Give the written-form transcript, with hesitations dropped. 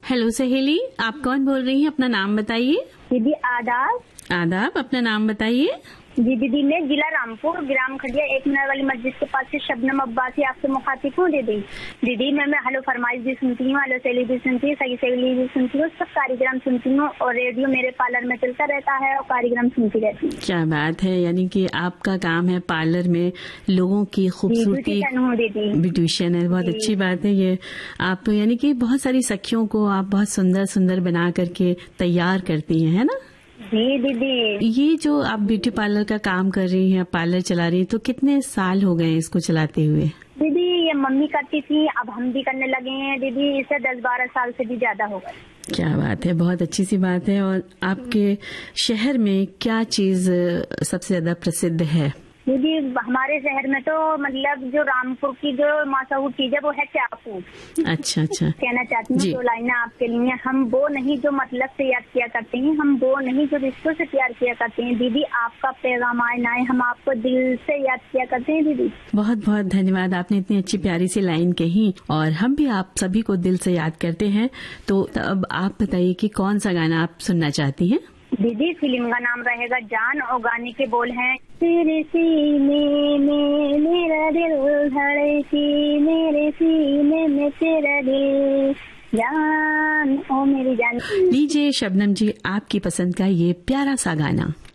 Hello सहेली, आप कौन बोल रही हैं? अपना नाम बताइए। दीदी आदाब। आदाब, अपना नाम बताइए। जी दीदी, मैं जिला रामपुर, ग्राम खड़िया, 1 मीनार वाली मस्जिद के पास से शबनम अब्बासी आपसे मुखातिब हूँ। दीदी दीदी मैं हेलो फरमाइश भी सुनती हूँ, हेलो सहेली भी सुनती हूँ, सही सहेली भी सुनती हूँ, सब कार्यक्रम सुनती हूँ और रेडियो मेरे पार्लर में चलता रहता है और कार्यक्रम सुनती रहती हूँ। क्या बात है, यानी कि आपका काम है पार्लर में लोगों की खूबसूरती ब्यूटिशियन है। बहुत अच्छी बात है ये। आप यानी कि बहुत सारी सखियों को आप बहुत सुंदर सुंदर बना करके तैयार करती हैं, है ना? जी दीदी। ये जो आप ब्यूटी पार्लर का काम कर रही हैं, पार्लर चला रही हैं, तो कितने साल हो गए इसको चलाते हुए? दीदी ये मम्मी करती थी, अब हम भी करने लगे हैं दीदी। इसे 10-12 साल से भी ज्यादा हो गए। क्या बात है, बहुत अच्छी सी बात है। और आपके शहर में क्या चीज सबसे ज्यादा प्रसिद्ध है? दीदी हमारे शहर में तो मतलब जो रामपुर की जो मशहूर चीज है वो है चाकू। अच्छा अच्छा। कहना चाहती हूँ 2 लाइनें आपके लिए। हम वो नहीं जो मतलब से याद किया करते हैं, हम वो नहीं जो रिश्तों से प्यार किया करते हैं। दीदी आपका पैगाम आए ना आए, हम आपको दिल से याद किया करते हैं। दीदी बहुत बहुत धन्यवाद, आपने इतनी अच्छी प्यारी सी लाइन कही और हम भी आप सभी को दिल से याद करते हैं। तो अब आप बताइए कि कौन सा गाना आप सुनना चाहती हैं? दीदी फिल्म का नाम रहेगा जान और गाने के बोल हैं, तेरे सीने में मेरा दिल धड़की, मेरे सीने में तेरा दिल, जान ओ मेरी जान। लीजिए शबनम जी, आपकी पसंद का ये प्यारा सा गाना।